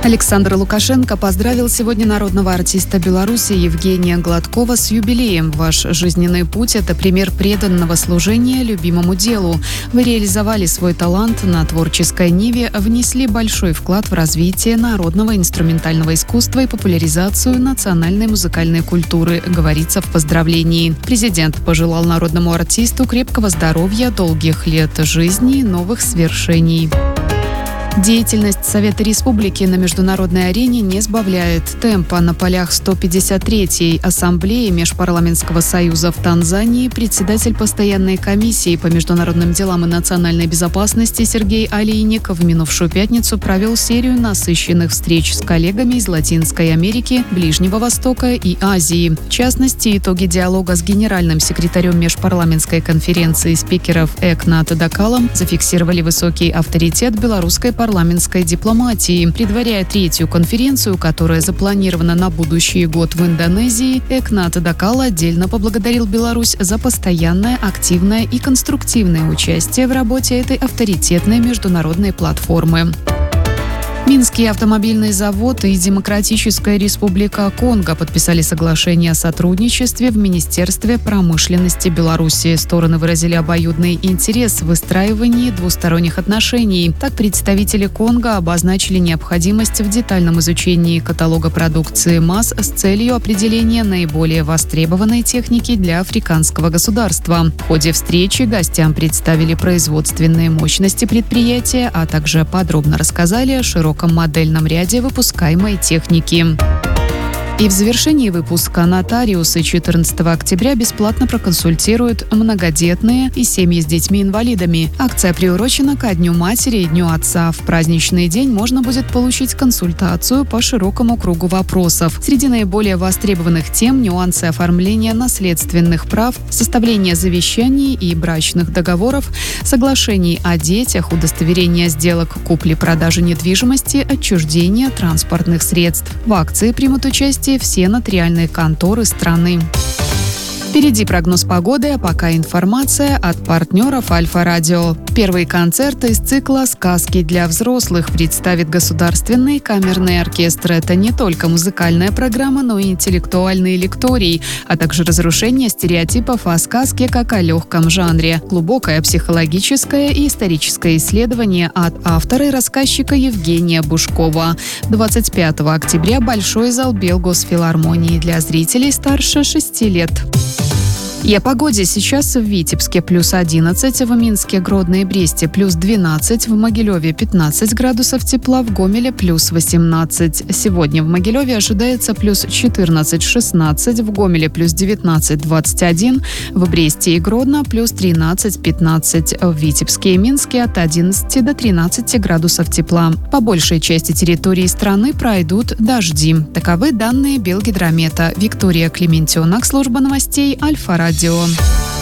Александр Лукашенко поздравил сегодня народного артиста Беларуси Евгения Гладкова с юбилеем. Ваш жизненный путь – это пример преданного служения любимому делу. Вы реализовали свой талант на творческой ниве, внесли большой вклад в развитие народного инструментального искусства и популяризацию национальной музыкальной культуры, говорится в поздравлении. Президент пожелал народному артисту крепкого здоровья, долгих лет жизни и новых свершений. Деятельность Совета Республики на международной арене не сбавляет темпа. На полях 153-й Ассамблеи Межпарламентского союза в Танзании председатель постоянной комиссии по международным делам и национальной безопасности Сергей Алейник в минувшую пятницу провел серию насыщенных встреч с коллегами из Латинской Америки, Ближнего Востока и Азии. В частности, итоги диалога с генеральным секретарем Межпарламентской конференции спикеров Экнат Дакалом зафиксировали высокий авторитет белорусской парламентской дипломатии. Предваряя третью конференцию, которая запланирована на будущий год в Индонезии, Экнат Дакал отдельно поблагодарил Беларусь за постоянное, активное и конструктивное участие в работе этой авторитетной международной платформы. Минский автомобильный завод и Демократическая Республика Конго подписали соглашение о сотрудничестве в Министерстве промышленности Беларуси. Стороны выразили обоюдный интерес в выстраивании двусторонних отношений. Так, представители Конго обозначили необходимость в детальном изучении каталога продукции МАЗ с целью определения наиболее востребованной техники для африканского государства. В ходе встречи гостям представили производственные мощности предприятия, а также подробно рассказали о широком модельном ряде выпускаемой техники. И в завершении выпуска нотариусы 14 октября бесплатно проконсультируют многодетные и семьи с детьми-инвалидами. Акция приурочена ко Дню матери и Дню отца. В праздничный день можно будет получить консультацию по широкому кругу вопросов. Среди наиболее востребованных тем – нюансы оформления наследственных прав, составления завещаний и брачных договоров, соглашений о детях, удостоверения сделок купли-продажи недвижимости, отчуждения транспортных средств. В акции примут участие все нотариальные конторы страны. Впереди прогноз погоды, а пока информация от партнеров Альфа-Радио. Первый концерт из цикла «Сказки для взрослых» представит Государственный камерный оркестр. Это не только музыкальная программа, но и интеллектуальный лекторий, а также разрушение стереотипов о сказке как о легком жанре. Глубокое психологическое и историческое исследование от автора и рассказчика Евгения Бушкова. 25 октября Большой зал Белгосфилармонии для зрителей старше 6 лет. И о погоде. Сейчас в Витебске плюс 11, в Минске, Гродно и Бресте плюс 12, в Могилеве 15 градусов тепла, в Гомеле плюс 18. Сегодня в Могилеве ожидается плюс 14-16, в Гомеле плюс 19-21, в Бресте и Гродно плюс 13-15, в Витебске и Минске от 11 до 13 градусов тепла. По большей части территории страны пройдут дожди. Таковы данные Белгидромета. Виктория Клементьонок, служба новостей Альфа-Радио.